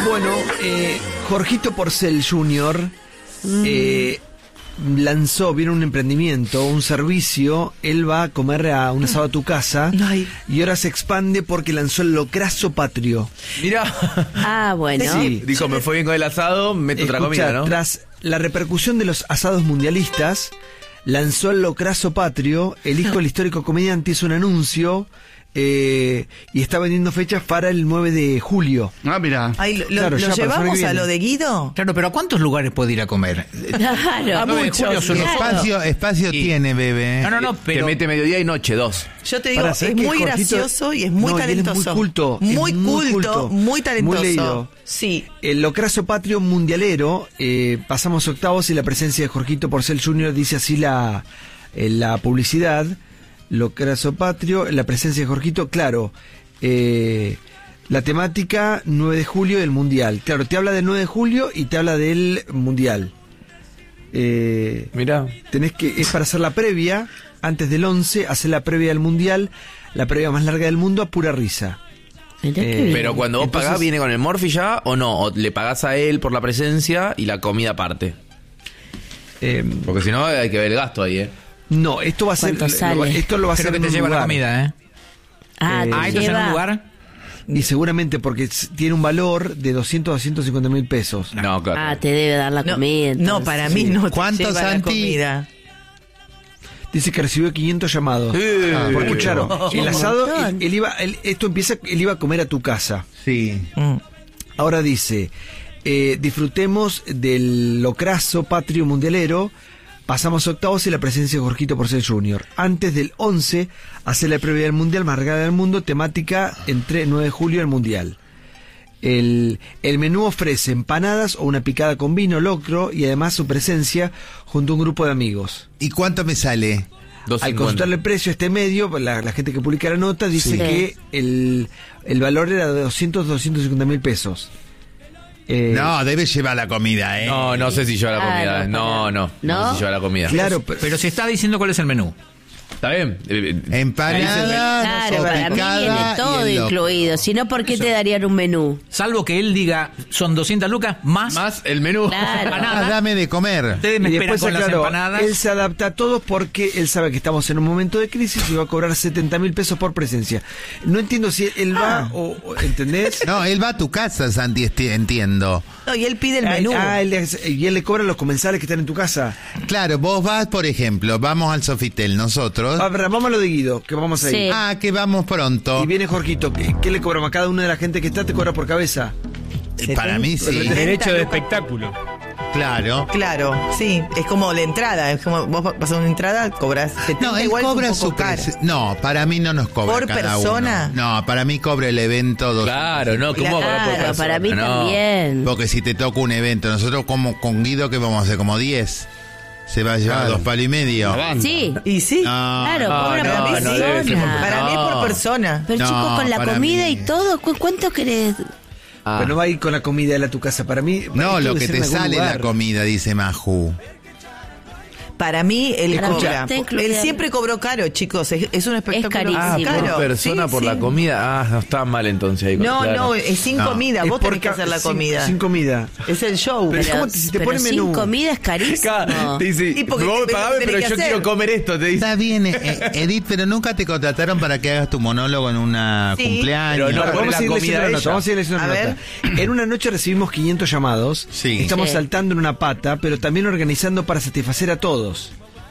Bueno, Jorgito Porcel Jr. Viene un emprendimiento, un servicio. Él va a comer a un asado a tu casa. Ay. Y ahora se expande porque lanzó el Locrazo Patrio. Mirá. Bueno. Sí. Dijo, me fue bien con el asado, meto otra comida, ¿no? Tras la repercusión de los asados mundialistas, lanzó el Locrazo Patrio. El hijo del histórico comediante hizo un anuncio y está vendiendo fechas para el 9 de julio. Ah, mira. Ay, ¿lo Claro, ya para llevamos semana que a viene. lo de Guido? Claro, pero ¿a cuántos lugares puede ir a comer? Claro. A 9 de muchos, julio son los claro. Espacio Y- tiene, bebé. No, Te pero... mete mediodía y noche, 2. Yo te digo, Para, es ¿sabés que muy Jorgito- gracioso y es muy No, y él es talentoso. muy culto, Muy es muy culto, culto, muy talentoso. muy leído. Sí. El Locrazo Patrio mundialero, pasamos octavos y la presencia de Jorgito Porcel Jr. dice así la publicidad. Locrazo Patrio, la presencia de Jorgito, claro. La temática 9 de julio del Mundial. Claro, te habla del 9 de julio y te habla del Mundial. Mirá. Es para hacer la previa, antes del 11, hacer la previa del Mundial, la previa más larga del mundo a pura risa. Mirá qué bien. Pero cuando vos Entonces- pagás, ¿viene con el Morphy ya o no? ¿O le pagás a él por la presencia y la comida aparte? Porque si no, hay que ver el gasto ahí, ¿eh? No, esto va a ser. ¿Cuánto sale? Esto lo va a Creo hacer que en te un lleva la lugar. comida, ¿eh? Ah, te ¿Esto es en lleva. un lugar? Y seguramente porque tiene un valor de 200 a 250 mil pesos. No, claro. Ah, te debe dar la No, comida. no, entonces. para mí no te ¿Cuánto, lleva la Santi? comida. Dice que recibió 500 llamados. Porque claro, el asado, él iba a comer a tu casa. Sí. Ahora dice, disfrutemos del Locrazo Patrio Mundialero. Pasamos octavos y la presencia de Jorgito Porcel Jr. Antes del 11, hace la previa del Mundial más larga del mundo, temática entre 9 de julio y el Mundial. El menú ofrece empanadas o una picada con vino, locro y además su presencia junto a un grupo de amigos. ¿Y cuánto me sale? Al consultarle el precio a este medio, la gente que publica la nota dice Sí. que el valor era de 250 mil pesos. No, debe llevar la comida, ¿eh? No sé si lleva la Ah, comida. no, No ¿No? sé si lleva la comida. Claro, Pero se está diciendo cuál es el menú. ¿Está bien? Empanadas, Claro, para mí viene todo incluido. Si no, ¿por qué te darían un menú? Salvo que él diga, son 200 lucas más Más el menú. Claro. empanadas. Dame de comer. Ustedes me y esperan después, con las claro, empanadas. él se adapta a todo porque él sabe que estamos en un momento de crisis y va a cobrar 70 mil pesos por presencia. No entiendo si él va ¿entendés? No, él va a tu casa, Santi, entiendo. No, y él pide el menú. Y él le cobra a los comensales que están en tu casa. Claro, vos vas, por ejemplo, vamos al Sofitel, nosotros. A ver, vamos a lo de Guido, que vamos a ir. Sí. Ah, que vamos pronto. Y viene Jorgito, ¿qué le cobramos a cada una de la gente que está? Te cobra por cabeza. Para mí sí. Derecho de espectáculo. Claro. Claro, sí, es como la entrada, es como vos pasas una entrada, cobras 70, No, él igual cobra un poco su caro. No, para mí no nos cobra ¿Por cada persona? uno. No, para mí cobra el evento Claro, no, ¿cómo va a cobrar por Claro, persona? para mí No. también. Porque si te toca un evento, nosotros como con Guido que vamos a hacer como 10, se va a llevar 2 palos y medio. Sí. Y sí, No, Claro, no, cobra no, por no debe ser por persona. para mí es por persona. Pero No, chicos, con la para comida mí. y todo, ¿cuánto querés? Pero no va a ir con la comida él a tu casa. Para mí. No, esto lo debe que ser en te algún sale lugar. la comida, dice Maju. Para mí él Para mí cobra. está incluida. Él siempre cobró caro, chicos. Es un espectáculo carísimo. Por caro. persona Sí, por sí. la comida. Ah, no está mal entonces ahí. No, claro. no, es sin No. comida. Es Vos por tenés que hacer la comida. Sin comida. Es el show. Pero Pero, ¿cómo si te pero pone sin menú? comida es carísimo. Te dice, Y porque vos te- pagame, tenés pero que yo hacer. quiero comer esto. Te dice. Está bien, Edith, pero nunca te contrataron para que hagas tu monólogo en una Sí. cumpleaños. Pero no, Vamos la a seguir comida leyendo la a nota. ella. Vamos a seguir leyendo A la ver. nota. En una noche recibimos 500 llamados. Sí. Estamos Sí. saltando en una pata, pero también organizando para satisfacer a todos.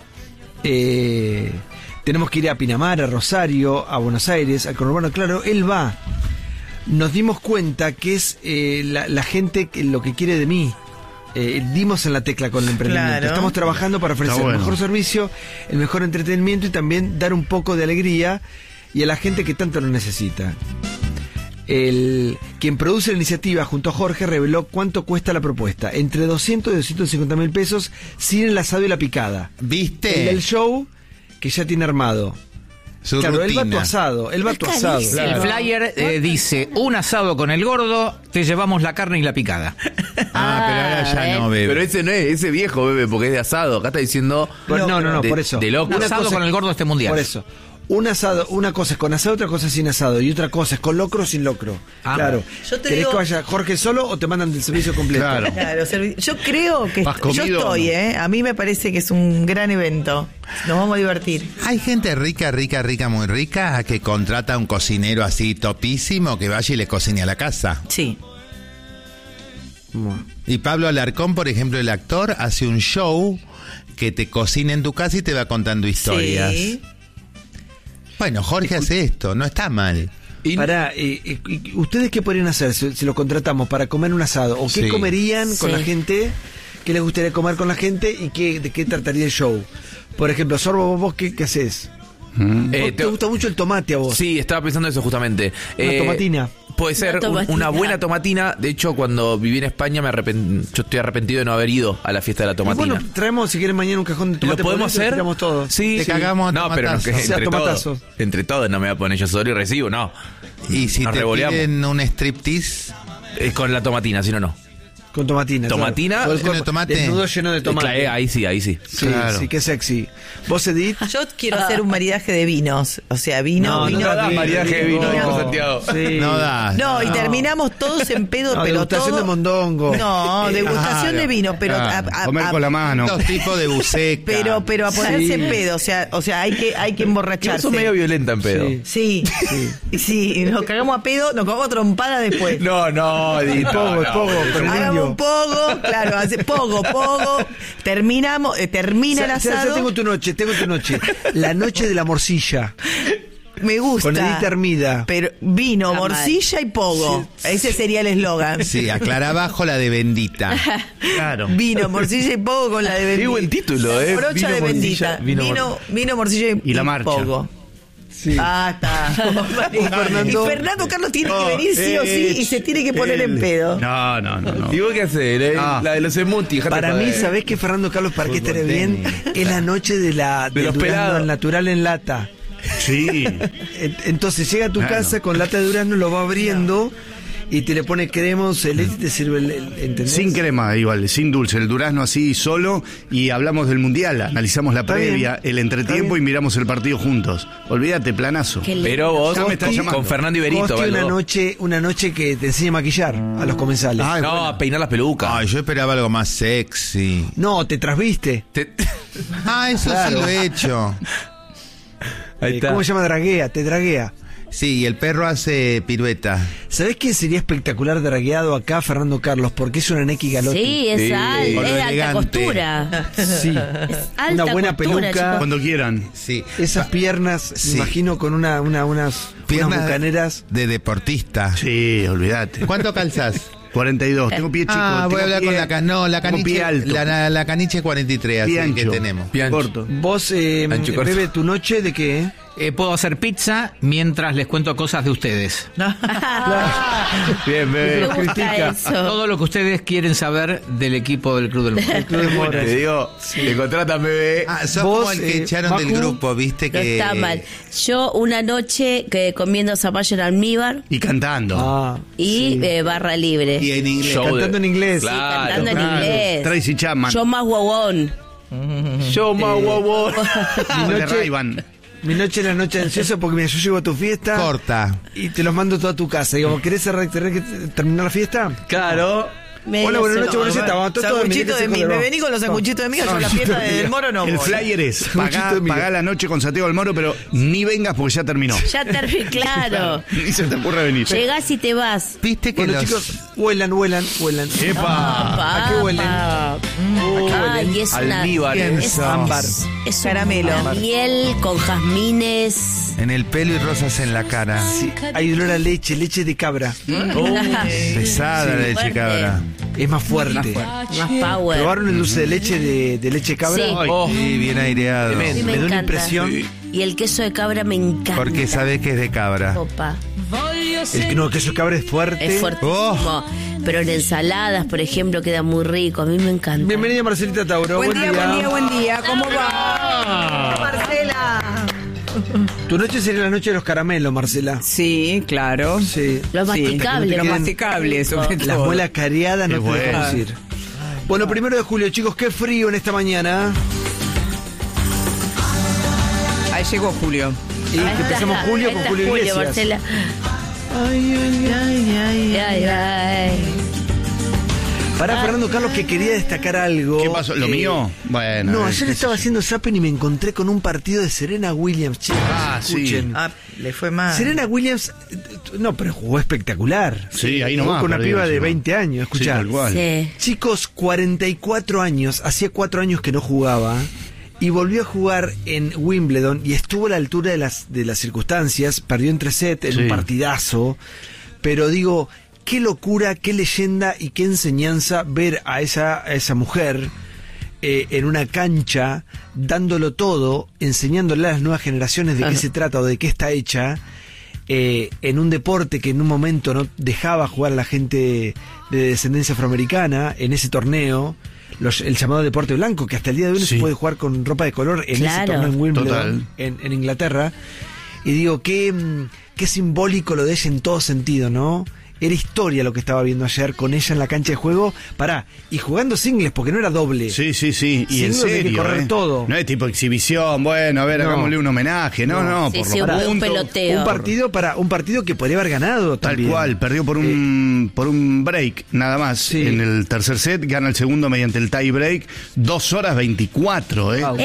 Tenemos que ir a Pinamar, a Rosario, a Buenos Aires, al conurbano. Claro, él va. Nos dimos cuenta que es la gente lo que quiere de mí. Dimos en la tecla con el emprendimiento. Claro. Estamos trabajando para ofrecer Está bueno. el mejor servicio, el mejor entretenimiento y también dar un poco de alegría y a la gente que tanto lo necesita. Quien produce la iniciativa junto a Jorge reveló cuánto cuesta la propuesta. Entre 200 y 250 mil pesos sin el asado y la picada. ¿Viste? El del show que ya tiene armado. Su Claro, rutina. él va a tu asado. Él va a tu Es asado. carísimo. El flyer dice, un asado con el gordo, te llevamos la carne y la picada. Ah, pero ahora ya no, bebe. Pero ese no es, ese viejo bebe porque es de asado. Acá está diciendo. No, de- por eso. De loco. Un asado con el gordo este mundial. Por eso. Un asado, una cosa es con asado, otra cosa es sin asado, y otra cosa es con locro o sin locro. Claro. Yo te ¿Querés digo- que vaya Jorge solo o te mandan del servicio completo? Claro. Claro, yo creo que ¿Vas yo comido estoy, o no? A mí me parece que es un gran evento. Nos vamos a divertir. Hay gente rica, muy rica, que contrata a un cocinero así topísimo que vaya y le cocine a la casa. Sí. Y Pablo Alarcón, por ejemplo, el actor, hace un show que te cocina en tu casa y te va contando historias. Sí. Bueno, Jorge hace esto, no está mal. Y- Pará, ¿ustedes qué podrían hacer si lo contratamos para comer un asado? ¿O qué Sí. comerían con Sí. la gente? ¿Qué les gustaría comer con la gente? ¿Y de qué trataría el show? Por ejemplo, Sorbo, ¿vos qué haces? ¿Te gusta mucho el tomate a vos? Sí, estaba pensando eso justamente. Una tomatina. Puede ser Una tomatina. una buena tomatina. De hecho, cuando viví en España yo estoy arrepentido de no haber ido a la fiesta de la Y tomatina. bueno, traemos si quieren mañana un cajón de ¿Lo tomate. podemos podrido y hacer? tiramos todo. Sí, Te sí. cagamos a No, pero no, que tomatazos. O sea, entre tomatazos. todos. Entre todos no me voy a poner yo solo y recibo, no. Y si Nos te revoleamos. piden un striptease, Con la tomatina, si no, no. Con tomatina. Tomatina, claro. O el lleno de cuerpo tomate. desnudo lleno de tomate. Claro, ahí sí, ahí sí. Sí, Claro. sí, qué sexy. ¿Vos, Edith? Yo quiero hacer un maridaje de vinos. O sea, vino. No vino. da maridaje de vino, No. Santiago. Sí. no da. No, y terminamos todos en pedo, No, pero degustación todo. de mondongo. No, degustación Claro, de vino, pero claro. Comer con la mano. Dos tipos de buceca. pero a ponerse Sí. en pedo, o sea, hay que emborracharse. Eso medio violenta en pedo. Sí. Sí, sí, nos cagamos a pedo, nos cagamos a trompada después. No, Edith, Pogo, no, pogo, con el Hagamos indio. un pogo, claro, hace pogo, termina el Ya asado. tengo tu noche. La noche de la morcilla. Me gusta. Con Edith Hermida. Pero vino, Está mal. morcilla y pogo. Ese sería el eslogan. Sí, aclara abajo la de bendita. Claro. Vino, morcilla y pogo con la de bendita. Qué buen título, Brocha Vino, de morcilla, bendita. Vino, morcilla Y la marcha. pogo. Sí. Ah, está. Fernando- Y Fernando Carlos tiene que venir sí o sí y se tiene que poner en pedo. No. ¿Y vos qué haces? Ah. La de los smoothies. Para mí, ¿sabés qué, Fernando Carlos? ¿Para qué estaría bien? Es la noche de De del los durazno pelados. al natural en lata. Sí. Entonces llega a tu Claro. casa con lata de durazno, lo va abriendo y te le pone crema o celeste y te sirve ¿entendés? Sin crema, igual, sin dulce, el durazno así solo, y hablamos del mundial, analizamos la Está previa, bien. el entretiempo Está y miramos el partido juntos. Olvídate, planazo. Qué lindo. Pero vos Ya me está llamando. con Fernando Iberito, Costi, ¿vale? una noche que te enseña a maquillar a los comensales. Ay, No, bueno. a peinar las pelucas. Ay, yo esperaba algo más sexy. No, te trasviste. Eso sí lo he hecho. Ahí está. ¿Cómo se llama? Draguea, te draguea. Sí, y el perro hace pirueta. ¿Sabés qué sería espectacular dragueado acá, Fernando Carlos? Porque es una Neki Galotti. Sí, es, Sí. Con lo es alta elegante. costura. Sí. Alta Una buena costura, peluca. chicos. Cuando quieran. Sí. Esas piernas, Sí. me imagino con unas Piernas bucaneras. de deportista. Sí, olvídate. ¿Cuánto calzas? 42, tengo pie chico. Ah, voy a tengo hablar pie- con la tengo pie caniche. alto. La caniche 43, Pie así que ancho. tenemos. Pie ancho. Corto. Vos, Ancho y corto. Bebe, tu noche de qué? Puedo hacer pizza mientras les cuento cosas de ustedes. Bien, Me bebé. gusta critica. eso. Todo lo que ustedes quieren saber del equipo del Club del Mundo. Club de Moras. Te digo, te contratan, bebé. Ah, sos Vos, como el que echaron del Macu, grupo, viste No que... está mal. Yo una noche que comiendo zapallo en almíbar Y cantando. Ah, y sí. barra libre. Y en inglés. Show Cantando en inglés. Sí, Claro, cantando en Claro. inglés. Tracy Chapman. Yo más guaguón. Yo más guapo. Mi de noche, Ray-Ban. mi noche es la noche ansiosa porque mira, yo llego a tu fiesta Corta. y te los mando toda a tu casa. Digo, ¿querés tener que terminar la fiesta? Claro. Medio Hola, buenas noches, solo. buenas noches. Vamos todos Sanguchito de mi mí. Me vení con los sanguchitos de miga, yo a la fiesta del Moro no El voy. flyer es Muchito de miga. pagá la noche con Santiago del Moro, pero ni vengas porque ya terminó. Ya terminé, claro. Ni se te ocurre venir. Llegás y te vas. Viste que Bueno, los... chicos, huelan. ¡Epa! ¿A qué huelen? Ay, es una Almíbar. es, Ámbar. es un Caramelo. miel con jazmines. En el pelo y rosas en la cara. Sí, hay olor a leche de cabra. Pesada la leche Fuerte. cabra. Es más fuerte. Más power. ¿Probaron el dulce de leche de leche cabra? Sí. Oh, Sí, bien aireado. Sí, me da una encanta. impresión. Y el queso de cabra me encanta. Porque sabés que es de cabra. Opa. El queso de cabra es fuerte. Es fuertísimo. Pero en ensaladas, por ejemplo, queda muy rico. A mí me encanta. Bienvenida Marcelita Tauro. Buen día. ¿Cómo va? Marcela. Tu noche sería la noche de los caramelos, Marcela. Sí, claro. Sí. Los masticables. Los masticables, sobre Las todo. muelas cariadas no Qué te dejan bueno. decir. Bueno, 1 de julio, chicos, qué frío en esta mañana. Ahí llegó Julio. Y que empezamos julio con Julio Iglesias. Marcela. Pará, Fernando Carlos, que quería destacar algo. ¿Qué pasó? ¿Lo mío? Bueno. No, ayer estaba haciendo zapping y me encontré con un partido de Serena Williams. Chicos, escuchen. Ah, le fue mal. Serena Williams, no, pero jugó espectacular. Sí, ahí Jugó nomás. con una perdió, piba de sí, 20 años, Sí, escuchá. tal cual. Sí. Chicos, 44 años, hacía 4 años que no jugaba y volvió a jugar en Wimbledon y estuvo a la altura de las circunstancias, perdió en 3 sets en Sí. un partidazo, pero digo, qué locura, qué leyenda y qué enseñanza ver a esa mujer en una cancha, dándolo todo, enseñándole a las nuevas generaciones de qué se trata o de qué está hecha, en un deporte que en un momento no dejaba jugar a la gente de descendencia afroamericana, en ese torneo, el llamado deporte blanco, que hasta el día de hoy no Sí. se puede jugar con ropa de color en ese Claro. torneo en Wimbledon, Total. en Inglaterra. Y digo, qué simbólico lo de ella en todo sentido, ¿no? Era historia lo que estaba viendo ayer con ella en la cancha de juego. Pará, y jugando singles, porque no era doble. Sí. Y Sí, en no, tiene que serio. correr todo. No es tipo exhibición, bueno, a ver, No. hagámosle un homenaje. No, Sí, por sí, lo un pronto, peloteo. Un partido que podría haber ganado Tal también. cual, perdió por un break, nada más. Sí. En el tercer set, gana el segundo mediante el tie break. 2 horas 24, Wow.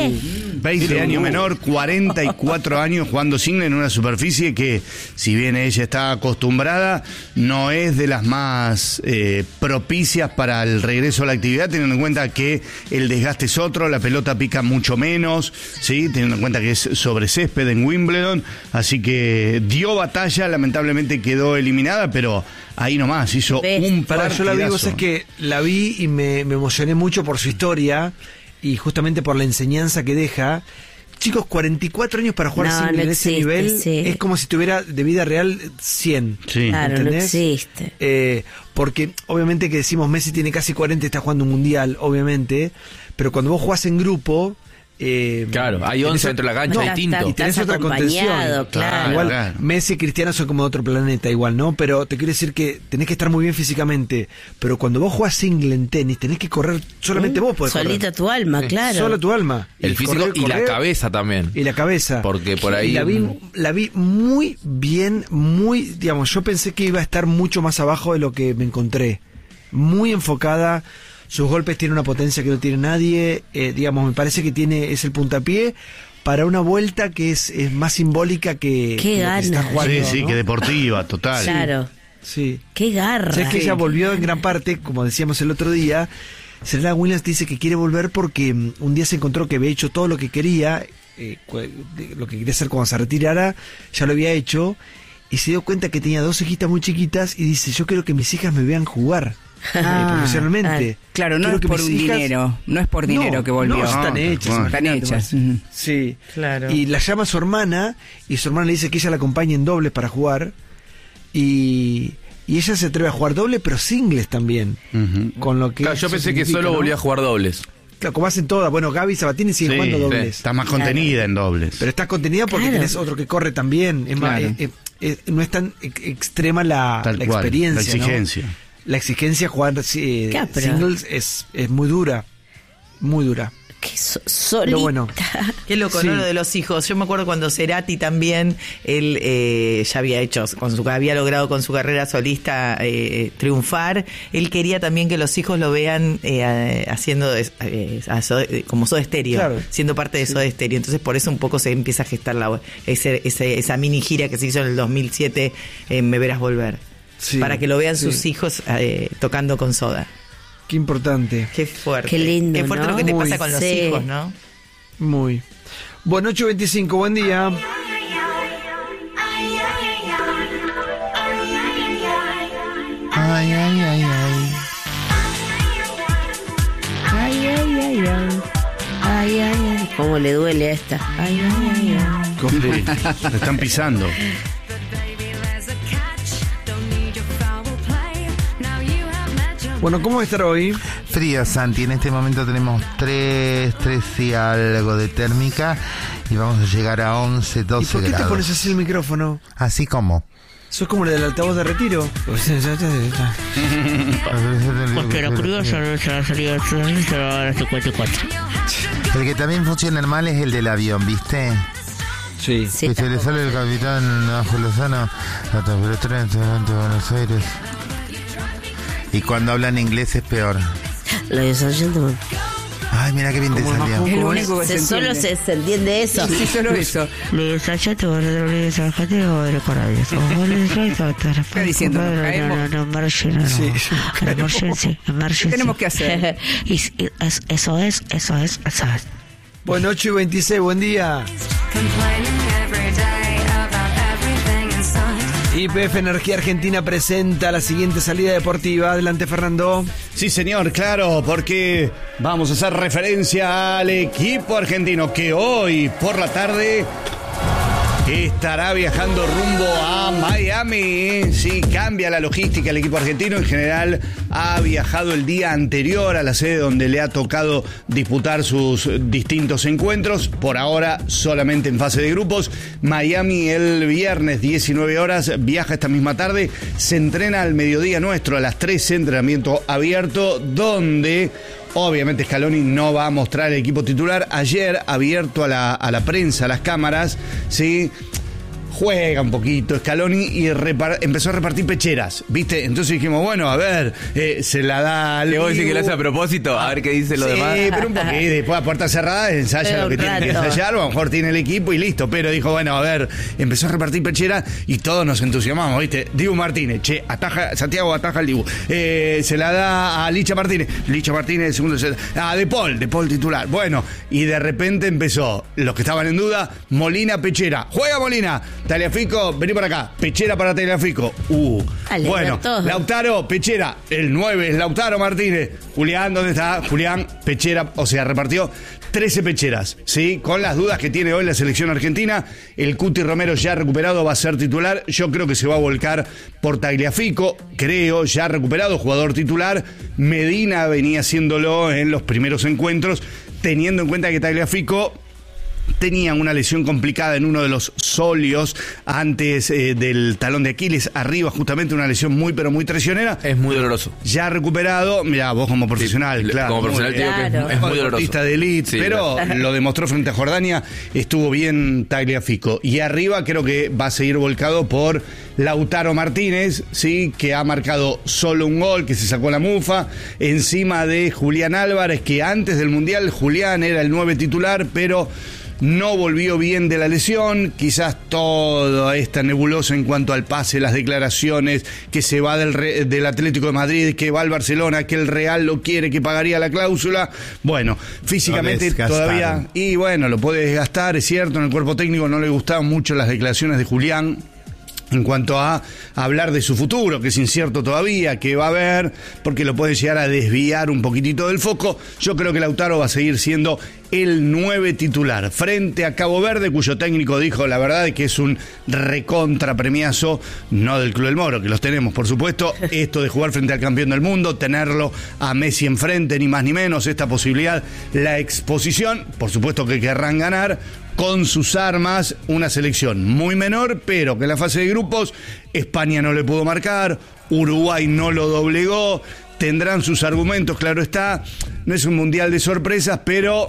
20 Sí, años no. menor, 44 años jugando single en una superficie que, si bien ella está acostumbrada, no es de las más propicias para el regreso a la actividad, teniendo en cuenta que el desgaste es otro, la pelota pica mucho menos, ¿sí? Teniendo en cuenta que es sobre césped en Wimbledon, así que dio batalla, lamentablemente quedó eliminada, pero ahí nomás hizo ¿Ves? un Pará, yo la vi, vos partidazo. sabés que la vi y me emocioné mucho por su historia y justamente por la enseñanza que deja. Chicos, 44 años para jugar No, single no en ese existe, nivel sí. es como si tuviera de vida real 100. Sí. Claro, no ¿entendés? existe. Porque obviamente que decimos Messi tiene casi 40 y está jugando un mundial, obviamente, pero cuando vos jugás en grupo... Claro, hay tenés 11 dentro de la cancha, no, distinto. y tenés Estás otra contención. acompañado, claro. Igual Claro. Messi y Cristiano son como de otro planeta, igual, ¿no? Pero te quiero decir que tenés que estar muy bien físicamente. Pero cuando vos jugás single en tenis, tenés que correr, solamente vos podés Solita correr. tu alma, claro. Solo tu alma. El Y físico correr, y la correr, cabeza también. Y la cabeza. Porque por ahí... Y la vi muy bien, digamos, yo pensé que iba a estar mucho más abajo de lo que me encontré. Muy enfocada, sus golpes tienen una potencia que no tiene nadie, digamos, me parece que es el puntapié para una vuelta que es más simbólica que, Qué que lo que se está ganas. jugando, Sí, ¿no? que deportiva, total. Claro. Sí. Qué garra. Sabes que ella volvió en gran parte, como decíamos el otro día. Serena Williams dice que quiere volver porque un día se encontró que había hecho todo lo que quería, lo que quería hacer cuando se retirara, ya lo había hecho, y se dio cuenta que tenía 2 hijitas muy chiquitas y dice, yo quiero que mis hijas me vean jugar profesionalmente. Claro, no Quiero es que por mis un hijas- dinero, no es por dinero No, que volvió. No, están Ah, hechas. bueno. Están imagínate, hechas. Marce. Ujú. Sí. Claro. Y la llama a su hermana, y su hermana le dice que ella la acompaña en dobles para jugar, y ella se atreve a jugar doble, pero singles también. Ujú. Con lo que Claro, yo eso pensé que significa, solo ¿no? volvía a jugar dobles. Claro, como hacen todas. Bueno, Gaby Sabatini sigue Sí, jugando dobles. Está más contenida en dobles. Pero estás contenida porque Claro. tenés otro que corre también. Es más, Claro. no es tan extrema la Tal cual, experiencia. la exigencia. ¿no? La exigencia jugar Claro, pero- singles es muy dura. Muy dura. Qué solita. Pero bueno. Qué loco, Sí. ¿no? Lo de los hijos. Yo me acuerdo cuando Cerati también, él ya había hecho, había logrado con su carrera solista triunfar. Él quería también que los hijos lo vean haciendo como Soda Stereo, Claro. siendo parte de Soda Stereo. Entonces por eso un poco se empieza a gestar esa mini gira que se hizo en el 2007 en Me Verás Volver. Sí, para que lo vean sí. sus hijos tocando con Soda. Qué importante. Qué fuerte. Qué lindo, Qué fuerte ¿no? lo que te Muy. pasa con los Sí. hijos, ¿no? Muy. Bueno, 8:25, buen día. Ay, ay, ay, ay. Ay, ay, ay, ay. Ay, ay, ay. ¿Cómo le duele a esta? Ay, ay, ay, ay. Sí, la están pisando. Bueno, ¿cómo va a estar hoy? Frío, Santi. En este momento tenemos 3 y algo de térmica y vamos a llegar a 11, ¿Y 12 por qué te grados. pones así el micrófono? Así como. Sos como el del altavoz de retiro. Porque la curiosa de esa salida del tren se va a las 54. El que también funciona mal es el del avión, ¿viste? Sí. Sí, Que se le sale el capitán Ángel Lozano, la temperatura en este momento de Buenos Aires. Y cuando hablan inglés es peor. Ladies and gentlemen. Ay, mira qué bien te salió. Es lo único que se Solo entiende. se entiende eso. Sí, solo eso. Está diciendo? ¿Nos caemos? ¿Qué tenemos que hacer? Eso es. Bueno, 8:26, buen día. YPF Energía Argentina presenta la siguiente salida deportiva. Adelante, Fernando. Sí, señor, claro, porque vamos a hacer referencia al equipo argentino que hoy por la tarde estará viajando rumbo a Miami. Sí, cambia la logística. El equipo argentino en general ha viajado el día anterior a la sede donde le ha tocado disputar sus distintos encuentros. Por ahora solamente en fase de grupos. Miami el viernes 19 horas, viaja esta misma tarde. Se entrena al mediodía nuestro a las 13, entrenamiento abierto, donde obviamente Scaloni no va a mostrar el equipo titular. Ayer, abierto a la prensa, a las cámaras, ¿sí? Juega un poquito Scaloni y empezó a repartir pecheras, ¿viste? Entonces dijimos, bueno, a ver, se la da al Le voy a decir Dibu. que lo hace a propósito, a ver qué dice lo demás. Sí, pero un poquito. Después a puerta cerrada ensaya Pero lo que tiene que rato. ensayar, o a lo mejor tiene el equipo y listo. Pero dijo, bueno, a ver, empezó a repartir pecheras y todos nos entusiasmamos, ¿viste? Dibu Martínez, ataja, Santiago ataja al Dibu. Se la da a Licha Martínez, segundo set. A De Paul titular. Bueno, y de repente empezó, los que estaban en duda, Molina, Pechera. Juega Molina, Tagliafico, vení para acá. Pechera para Tagliafico. Dale, Bueno, Alberto. Lautaro, Pechera, el 9 es Lautaro Martínez. Julián, ¿dónde está? Julián, Pechera, o sea, repartió 13 pecheras, ¿sí? Con las dudas que tiene hoy la selección argentina. El Cuti Romero ya recuperado va a ser titular. Yo creo que se va a volcar por Tagliafico, creo, ya recuperado, jugador titular. Medina venía haciéndolo en los primeros encuentros, teniendo en cuenta que Tagliafico tenía una lesión complicada en uno de los sóleos antes del talón de Aquiles, arriba justamente una lesión muy pero muy traicionera. Es muy doloroso. Ya recuperado, mirá, vos como profesional, Sí, claro. como profesional te digo que Claro. es muy doloroso. Deportista de elite, Sí, pero lo demostró frente a Jordania, estuvo bien Tagliafico. Y arriba creo que va a seguir volcado por Lautaro Martínez, sí, que ha marcado solo un gol, que se sacó la mufa, encima de Julián Álvarez, que antes del Mundial Julián era el 9 titular, pero no volvió bien de la lesión. Quizás toda esta nebulosa en cuanto al pase, las declaraciones, que se va del Atlético de Madrid, que va al Barcelona, que el Real lo quiere, que pagaría la cláusula. Bueno, físicamente Lo desgastaron. todavía, y bueno, lo puede desgastar, es cierto. En el cuerpo técnico no le gustaban mucho las declaraciones de Julián en cuanto a hablar de su futuro, que es incierto todavía, que va a haber, porque lo puede llegar a desviar un poquitito del foco. Yo creo que Lautaro va a seguir siendo el 9 titular frente a Cabo Verde, cuyo técnico dijo la verdad que es un recontra premiazo, no del Club del Moro, que los tenemos por supuesto. Esto de jugar frente al campeón del mundo, tenerlo a Messi enfrente, ni más ni menos, esta posibilidad, la exposición, por supuesto que querrán ganar con sus armas, una selección muy menor, pero que en la fase de grupos España no le pudo marcar, Uruguay no lo doblegó, tendrán sus argumentos, claro está, no es un mundial de sorpresas, pero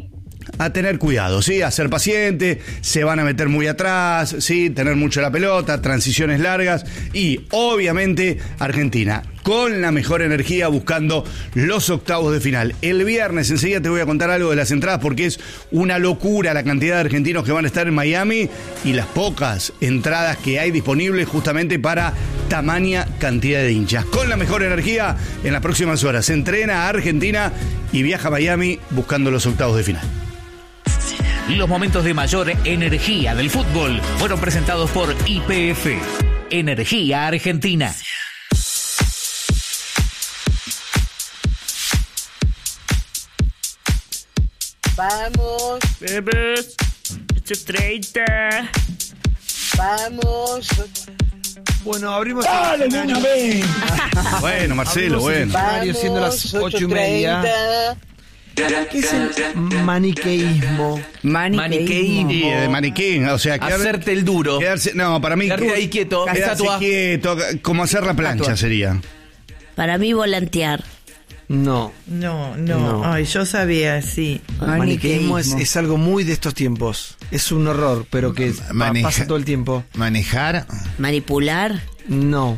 a tener cuidado, ¿sí? A ser paciente, se van a meter muy atrás, ¿sí? Tener mucho la pelota, transiciones largas y obviamente Argentina con la mejor energía buscando los octavos de final. El viernes enseguida te voy a contar algo de las entradas porque es una locura la cantidad de argentinos que van a estar en Miami y las pocas entradas que hay disponibles justamente para tamaña cantidad de hinchas. Con la mejor energía en las próximas horas se entrena a Argentina y viaja a Miami buscando los octavos de final. Los momentos de mayor energía del fútbol fueron presentados por YPF, Energía Argentina. Vamos. Bebés. 8:30. Vamos. Bueno, abrimos el escenario. Bueno, Marcelo, Abrimos el bueno. escenario siendo las 8:30. ¿Qué es el maniqueísmo? Maniqueísmo. Y de maniquí, o sea, Hacerte el duro. no, para mí Quedarte ahí quieto, quedarse estatua. quieto, como hacer la plancha Estatua. sería. Para mí volantear. No. No. Ay, yo sabía, sí. Maniqueísmo es algo muy de estos tiempos. Es un horror, pero que pasa todo el tiempo. Manejar. Manipular. No.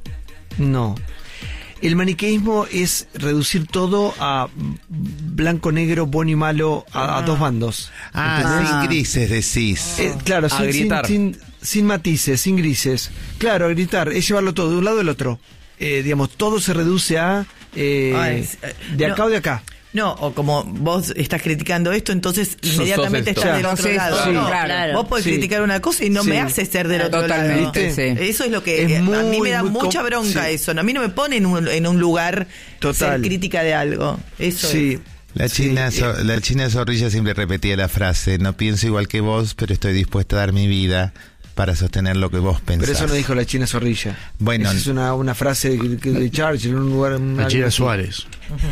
El maniqueísmo es reducir todo a blanco, negro, bueno y malo, a dos bandos. Sin grises decís. Claro, A gritar. sin matices, sin grises. Claro, a gritar, es llevarlo todo de un lado al otro. Digamos, todo se reduce a de acá o de acá. No, o como vos estás criticando esto, entonces inmediatamente esto. estás del otro lado. Sí, No, claro. Vos podés criticar una cosa y no me hace ser del otro Totalmente, lado. sí. Eso es lo que Es a mí muy, me da muy mucha bronca sí. eso. A mí no me pone en un lugar Total. ser crítica de algo. Eso Sí. La china Zorrilla siempre repetía la frase: no pienso igual que vos, pero estoy dispuesta a dar mi vida para sostener lo que vos pensás. Pero eso no dijo la China Zorrilla. Bueno, esa es una frase de Churchill en un lugar. La China Suárez.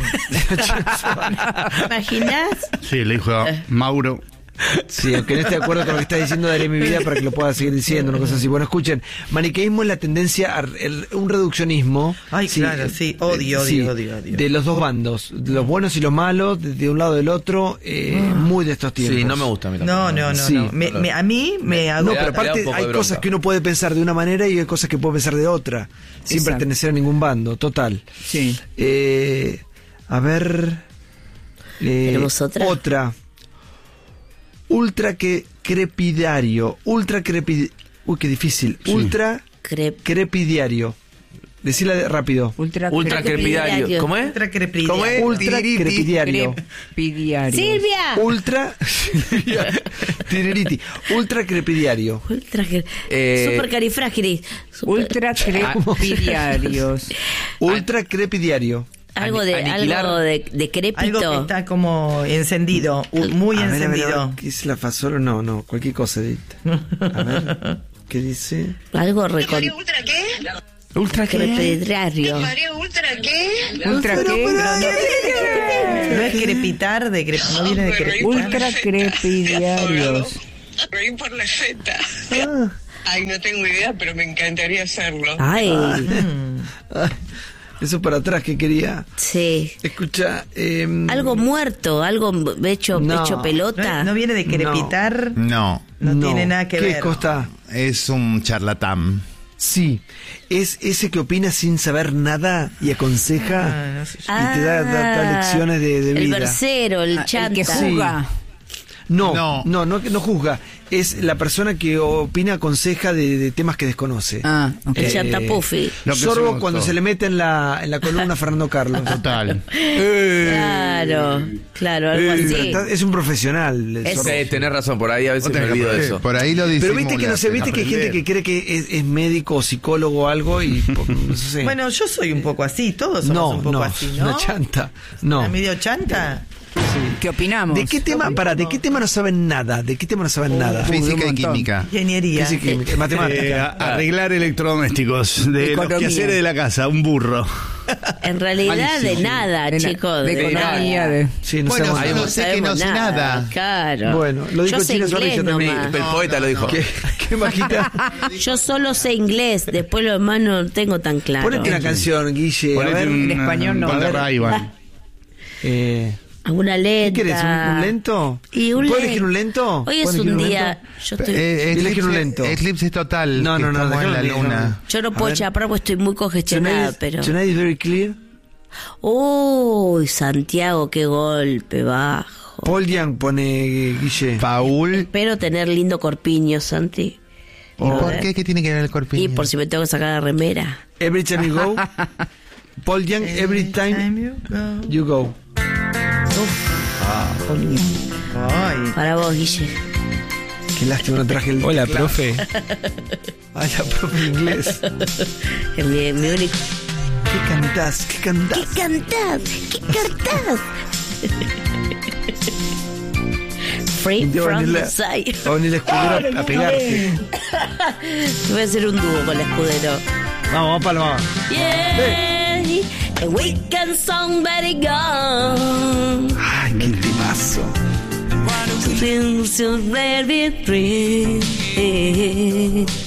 ¿Imaginás? Sí, le dijo a Mauro. Sí, aunque no esté de acuerdo con lo que está diciendo, daré mi vida para que lo pueda seguir diciendo, una cosa así. Bueno, escuchen, maniqueísmo es la tendencia a un reduccionismo. Ay, claro, sí, odio. De los dos bandos, de los buenos y los malos, de un lado del otro, muy de estos tiempos. Sí, no me gusta a mí tampoco. No. Sí. A mí me hago... No, Me da pero aparte un poco de hay bronca. cosas que uno puede pensar de una manera y hay cosas que puede pensar de otra, sin Exacto. pertenecer a ningún bando, total. Sí. A ver... ¿Tenemos otra? Ultracrepidario. Uy, qué difícil. Ultracrepidario. Decila rápido. Ultracrepidario. ¿Cómo es? Ultracrepidario. ¿Cómo es? Ultracrepidario. Crepidiario. ¡Silvia! Tireriti. Ultracrepidario. Supercarifrágilis. Ultracrepidiarios. Ultracrepidario. Algo de decrépito. Algo que está como encendido, muy A ver, encendido. ¿qué es la fasolo? No, cualquier cosa. A ver, ¿qué dice? Algo ¿Ultra qué? crepidiario. María, ¿ultra qué? ¿Ultra qué? No es crepitar, no viene de crepitar. Ultracrepidiarios. Reí por la Z. Ah. Ay, no tengo idea, pero me encantaría hacerlo. Ay, Eso para atrás que quería. sí. Escucha. Algo muerto, algo hecho pelota. No viene de crepitar, no. no tiene nada que ver. ¿Qué costa? Es un charlatán. Sí, es ese que opina sin saber nada y aconseja No sé. y te da lecciones de vida. El versero, el El chanta. que juzga. No juzga. Es la persona que opina, aconseja de temas que desconoce. Ah, ok. El chantapufi. Lo que Sorbo somos cuando todos. se le mete en la columna Fernando Carlos. Total. Claro, algo así. Es un profesional. el Es- Sorbo. Sí, tenés razón, por ahí a veces me olvido de eso. Por ahí lo dice. Pero viste que no sé, viste que hay gente que cree que es médico o psicólogo o algo y no sé. Bueno, yo soy un poco así, todos somos un poco así, ¿no? una chanta. No. ¿Una medio chanta? ¿Qué opinamos? ¿De qué tema? ¿De qué tema no saben nada? ¿De qué tema no saben nada? Física y montón. química. Ingeniería. Física y química, matemática. Arreglar electrodomésticos de los Economía. quehaceres de la casa, un burro. En realidad de nada, chicos. De economía, de... Sí, no Bueno, sabemos yo nada. no sé que no sé nada. Claro. Bueno, lo dijo Yo sé China Zorrilla inglés también. nomás. El poeta lo dijo. ¿Qué majita? Yo solo sé inglés, después lo demás no tengo tan claro. Ponete una canción, Guille. A Ponete ver. un en español no. Gol de A ver. Ray-Ban. ¿Alguna ¿Qué letra? querés? ¿Un lento? Y un ¿Puedo lento. elegir un lento? Hoy es ¿Puedo elegir un un día. lento? Yo estoy. Elegir un lento. Eclipse total. No, que no, estamos en la déjame, luna. Yo no A puedo ver. chapar porque estoy muy congestionada, Tonight, pero. Tonight is very clear. Uy, Santiago, qué golpe bajo. Paul Young pone Guille. Paul. Espero tener lindo corpiño, Santi. ¿Y por qué? ¿Qué tiene que ver el corpiño? Y por si me tengo que sacar la remera. Every time you go. Paul Young, every time you go. Ay. Para vos, Guille. Qué lástima, no traje el. Hola, teclado. profe. Ay, la profe de inglés. Que mi único. ¿Qué cantás? ¿Qué cantás? ¿Qué cantás? ¿Qué cantás? Free Te va a from venir the la- side. va a venir la escudera a pegarte. Voy a hacer un dúo con el escudero. Vamos, Palma. Yeah, and we can somebody gone. Ay, qué temazo. Feels so very free.